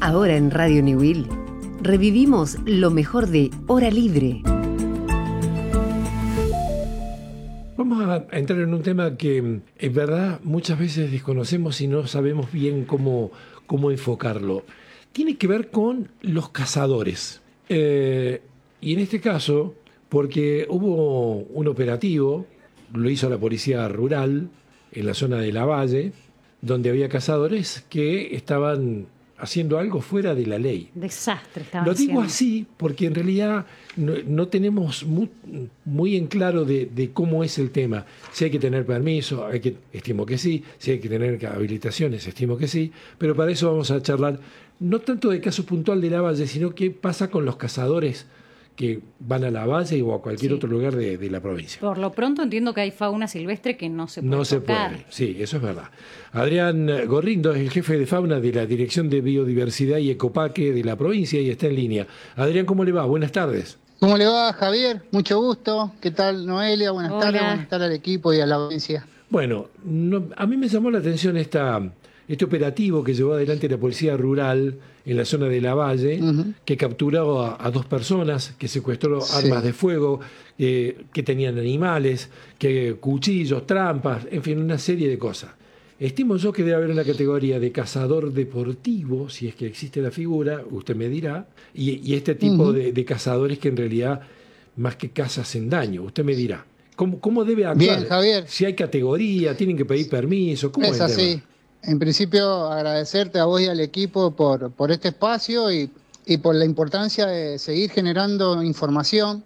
Ahora en Radio New Will revivimos lo mejor de Hora Libre. Vamos a entrar en un tema que en verdad muchas veces desconocemos y no sabemos bien cómo enfocarlo. Tiene que ver con los cazadores. Y en este caso, porque hubo un operativo, lo hizo la Policía Rural en la zona de Lavalle, donde había cazadores que estaban haciendo algo fuera de la ley. Desastre estaban Lo digo haciendo. así porque en realidad no tenemos muy en claro de cómo es el tema. Si hay que tener permiso, estimo que sí. Si hay que tener habilitaciones, estimo que sí. Pero para eso vamos a charlar no tanto del caso puntual de Lavalle, sino qué pasa con los cazadores que van a Lavalle o a cualquier otro lugar de la provincia. Por lo pronto entiendo que hay fauna silvestre que no se puede No se tocar. puede, sí, eso es verdad. Adrián Gorrindo es el jefe de fauna de la Dirección de Biodiversidad y Ecoparque de la provincia y está en línea. Adrián, ¿cómo le va? Buenas tardes. ¿Cómo le va, Javier? Mucho gusto. ¿Qué tal, Noelia? Buenas tardes al equipo y a la audiencia. Bueno, a mí me llamó la atención este operativo que llevó adelante la Policía Rural en la zona de Lavalle, que capturó a 2 personas, que secuestró armas de fuego, que tenían animales, que cuchillos, trampas, en fin, una serie de cosas. Estimo yo que debe haber una categoría de cazador deportivo, si es que existe la figura, usted me dirá, y este tipo de cazadores que en realidad más que caza hacen daño, usted me dirá. ¿Cómo debe actuar? Bien, Javier. Si hay categoría, tienen que pedir permiso, ¿cómo es el así. tema? En principio, agradecerte a vos y al equipo por este espacio y por la importancia de seguir generando información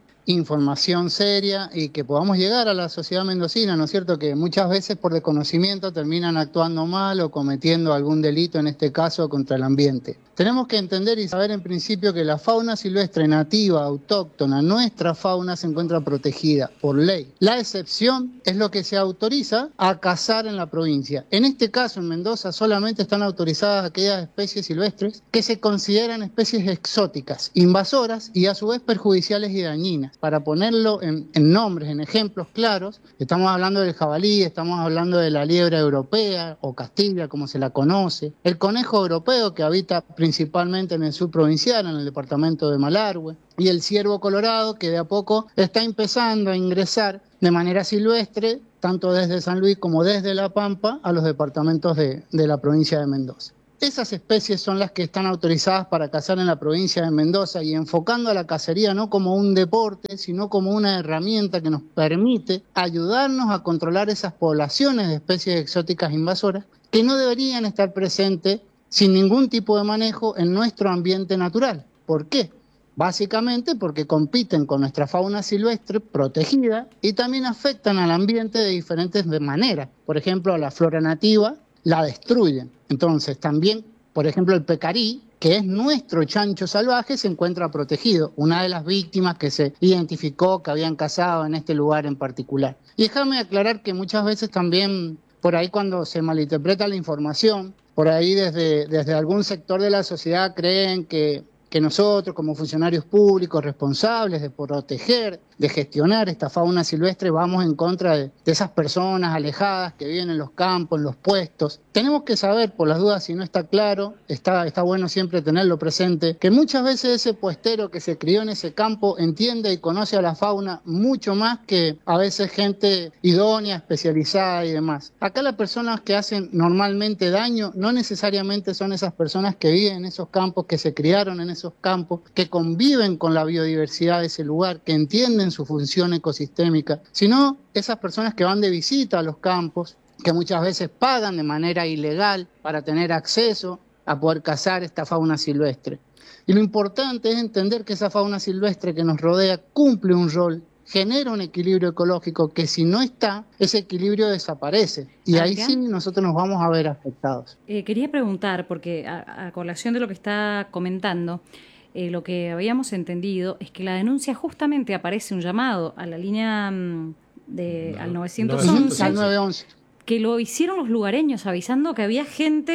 seria y que podamos llegar a la sociedad mendocina, ¿no es cierto? Que muchas veces por desconocimiento terminan actuando mal o cometiendo algún delito, en este caso contra el ambiente. Tenemos que entender y saber en principio que la fauna silvestre nativa, autóctona, nuestra fauna se encuentra protegida por ley. La excepción es lo que se autoriza a cazar en la provincia. En este caso, en Mendoza, solamente están autorizadas aquellas especies silvestres que se consideran especies exóticas, invasoras y a su vez perjudiciales y dañinas. Para ponerlo en nombres, en ejemplos claros, estamos hablando del jabalí, estamos hablando de la liebre europea o castilla, como se la conoce, el conejo europeo que habita principalmente en el sur provincial, en el departamento de Malargüe, y el ciervo colorado que de a poco está empezando a ingresar de manera silvestre, tanto desde San Luis como desde La Pampa, a los departamentos de la provincia de Mendoza. Esas especies son las que están autorizadas para cazar en la provincia de Mendoza y enfocando a la cacería no como un deporte, sino como una herramienta que nos permite ayudarnos a controlar esas poblaciones de especies exóticas invasoras que no deberían estar presentes sin ningún tipo de manejo en nuestro ambiente natural. ¿Por qué? Básicamente porque compiten con nuestra fauna silvestre protegida y también afectan al ambiente de diferentes maneras. Por ejemplo, a la flora nativa la destruyen. Entonces, también, por ejemplo, el pecarí, que es nuestro chancho salvaje, se encuentra protegido. Una de las víctimas que se identificó que habían cazado en este lugar en particular. Y déjame aclarar que muchas veces también, por ahí cuando se malinterpreta la información, por ahí desde algún sector de la sociedad creen que nosotros como funcionarios públicos responsables de proteger, de gestionar esta fauna silvestre, vamos en contra de esas personas alejadas que viven en los campos, en los puestos. Tenemos que saber, por las dudas, si no está claro, está bueno siempre tenerlo presente, que muchas veces ese puestero que se crió en ese campo entiende y conoce a la fauna mucho más que a veces gente idónea, especializada y demás. Acá las personas que hacen normalmente daño no necesariamente son esas personas que viven en esos campos, que se criaron en esos campos, que conviven con la biodiversidad de ese lugar, que entienden su función ecosistémica, sino esas personas que van de visita a los campos, que muchas veces pagan de manera ilegal para tener acceso a poder cazar esta fauna silvestre. Y lo importante es entender que esa fauna silvestre que nos rodea cumple un rol, genera un equilibrio ecológico que si no está, ese equilibrio desaparece. Y ahí sí nosotros nos vamos a ver afectados. Quería preguntar, porque a colación de lo que está comentando, lo que habíamos entendido es que la denuncia justamente aparece un llamado a la línea al 911, al 911, que lo hicieron los lugareños avisando que había gente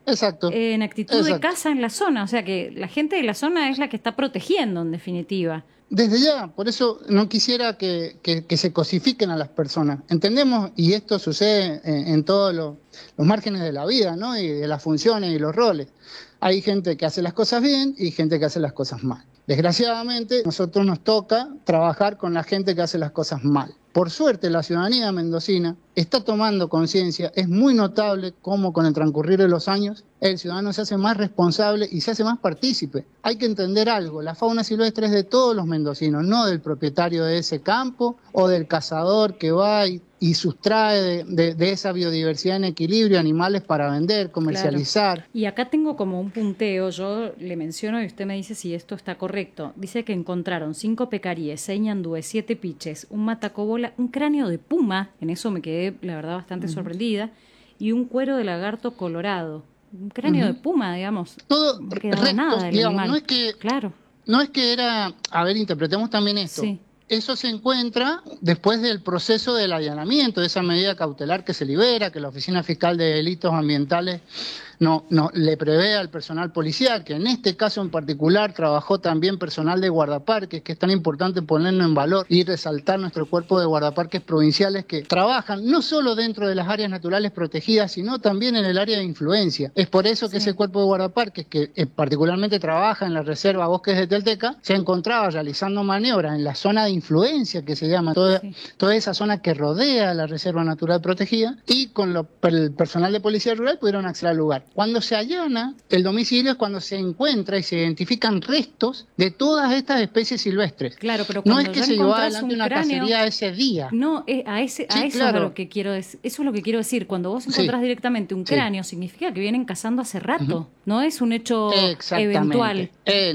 Exacto. en actitud de caza en la zona. O sea que la gente de la zona es la que está protegiendo, en definitiva. Desde ya, por eso no quisiera que se cosifiquen a las personas. Entendemos, y esto sucede en todos los márgenes de la vida, ¿no? Y de las funciones y los roles. Hay gente que hace las cosas bien y gente que hace las cosas mal. Desgraciadamente, a nosotros nos toca trabajar con la gente que hace las cosas mal. Por suerte, la ciudadanía mendocina está tomando conciencia. Es muy notable cómo con el transcurrir de los años el ciudadano se hace más responsable y se hace más partícipe. Hay que entender algo, la fauna silvestre es de todos los mendocinos, no del propietario de ese campo o del cazador que va y sustrae de esa biodiversidad en equilibrio animales para vender, comercializar. Claro. Y acá tengo como un punteo, yo le menciono y usted me dice si esto está correcto. Dice que encontraron 5 pecaríes, 6 ñandúes, 7 piches, un matacobola, un cráneo de puma, en eso me quedé la verdad bastante sorprendida, y un cuero de lagarto colorado. Un cráneo de puma, digamos. Todo no quedaba nada del digamos, animal. No es que era, a ver, interpretemos también esto. Sí. Eso se encuentra después del proceso del allanamiento, de esa medida cautelar que se libera, que la Oficina Fiscal de Delitos Ambientales no le prevé al personal policial, que en este caso en particular trabajó también personal de guardaparques, que es tan importante ponerlo en valor y resaltar nuestro cuerpo de guardaparques provinciales que trabajan no solo dentro de las áreas naturales protegidas, sino también en el área de influencia. Es por eso que ese cuerpo de guardaparques, que particularmente trabaja en la Reserva Bosques de Telteca, se encontraba realizando maniobras en la zona de influencia, que se llama toda esa zona que rodea la Reserva Natural Protegida, y con el personal de Policía Rural pudieron acceder al lugar. Cuando se allana el domicilio es cuando se encuentra y se identifican restos de todas estas especies silvestres. Claro, pero cuando no es que se llevó adelante una cacería ese día. No, eso es lo que quiero decir. Eso es lo que quiero decir. Cuando vos encontrás directamente un cráneo, significa que vienen cazando hace rato. No es un hecho eventual.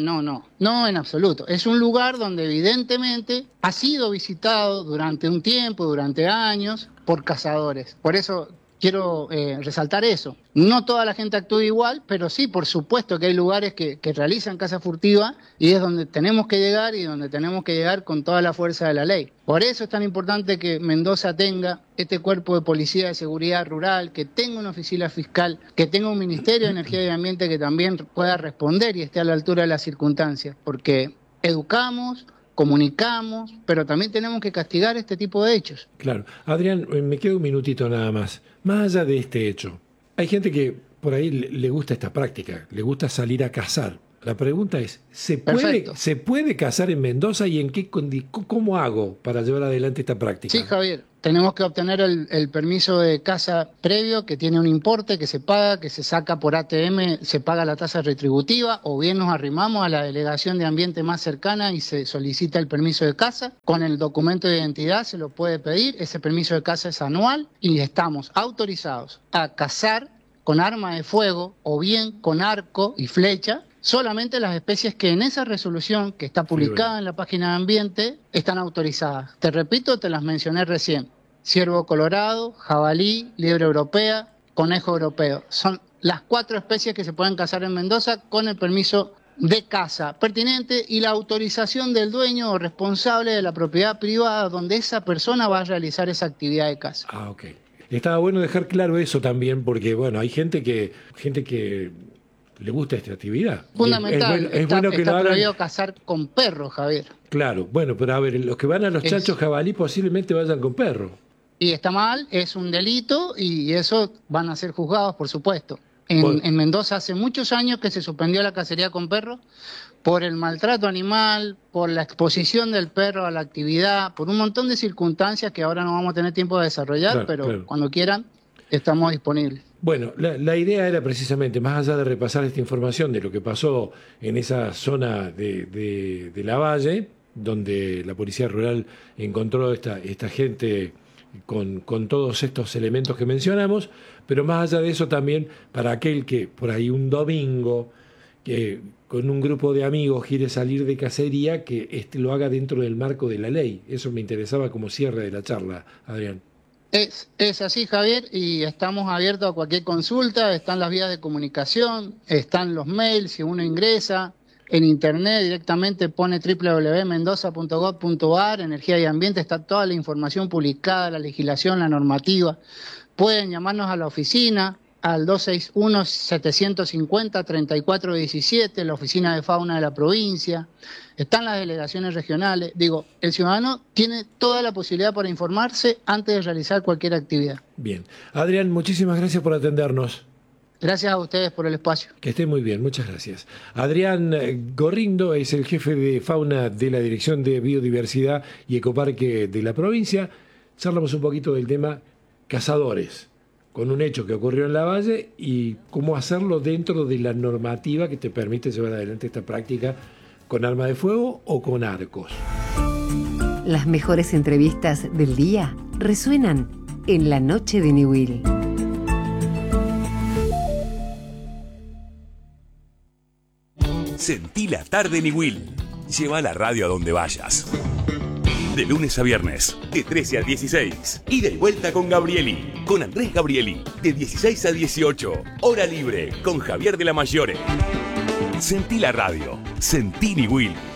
No, en absoluto. Es un lugar donde evidentemente ha sido visitado durante un tiempo, durante años, por cazadores. Por eso quiero resaltar eso. No toda la gente actúa igual, pero sí, por supuesto que hay lugares que realizan caza furtiva y es donde tenemos que llegar y donde tenemos que llegar con toda la fuerza de la ley. Por eso es tan importante que Mendoza tenga este cuerpo de policía de seguridad rural, que tenga una oficina fiscal, que tenga un Ministerio de Energía y Ambiente que también pueda responder y esté a la altura de las circunstancias, porque educamos, comunicamos, pero también tenemos que castigar este tipo de hechos. Claro. Adrián, me queda un minutito nada más. Más allá de este hecho, hay gente que por ahí le gusta esta práctica, le gusta salir a cazar. La pregunta es, ¿se puede cazar en Mendoza y cómo hago para llevar adelante esta práctica? Sí, Javier, tenemos que obtener el permiso de caza previo, que tiene un importe que se paga, que se saca por ATM, se paga la tasa retributiva, o bien nos arrimamos a la delegación de ambiente más cercana y se solicita el permiso de caza. Con el documento de identidad se lo puede pedir, ese permiso de caza es anual y estamos autorizados a cazar con arma de fuego o bien con arco y flecha, solamente las especies que en esa resolución que está publicada en la página de ambiente están autorizadas. Te repito, te las mencioné recién. Ciervo colorado, jabalí, liebre europea, conejo europeo. Son las 4 especies que se pueden cazar en Mendoza con el permiso de caza pertinente y la autorización del dueño o responsable de la propiedad privada donde esa persona va a realizar esa actividad de caza. Ah, ok. Estaba bueno dejar claro eso también, porque bueno, hay gente que le gusta esta actividad. Fundamental. Está prohibido cazar con perros, Javier. Claro, bueno, pero a ver, los que van a los chanchos jabalí posiblemente vayan con perros. Y está mal, es un delito y eso van a ser juzgados, por supuesto. En Mendoza hace muchos años que se suspendió la cacería con perros por el maltrato animal, por la exposición del perro a la actividad, por un montón de circunstancias que ahora no vamos a tener tiempo de desarrollar, pero cuando quieran estamos disponibles. Bueno, la idea era precisamente, más allá de repasar esta información de lo que pasó en esa zona de Lavalle, donde la Policía Rural encontró esta gente con todos estos elementos que mencionamos, pero más allá de eso también para aquel que por ahí un domingo que con un grupo de amigos quiere salir de cacería, que lo haga dentro del marco de la ley. Eso me interesaba como cierre de la charla, Adrián. Es así, Javier, y estamos abiertos a cualquier consulta, están las vías de comunicación, están los mails, si uno ingresa en internet directamente pone www.mendoza.gov.ar, energía y ambiente, está toda la información publicada, la legislación, la normativa. Pueden llamarnos a la oficina al 261-750-3417, la Oficina de Fauna de la provincia, están las delegaciones regionales. Digo, el ciudadano tiene toda la posibilidad para informarse antes de realizar cualquier actividad. Bien. Adrián, muchísimas gracias por atendernos. Gracias a ustedes por el espacio. Que esté muy bien, muchas gracias. Adrián Gorrindo es el jefe de fauna de la Dirección de Biodiversidad y Ecoparque de la provincia. Charlamos un poquito del tema cazadores, con un hecho que ocurrió en Lavalle y cómo hacerlo dentro de la normativa que te permite llevar adelante esta práctica con arma de fuego o con arcos. Las mejores entrevistas del día resuenan en la noche de Niwil. Sentí la tarde Niwil. Lleva la radio a donde vayas. De lunes a viernes, de 13 a 16. Ida y vuelta con Gabrieli, con Andrés Gabrieli, de 16 a 18. Hora libre, con Javier de la Maggiore. Sentí la radio. Sentí Niwil.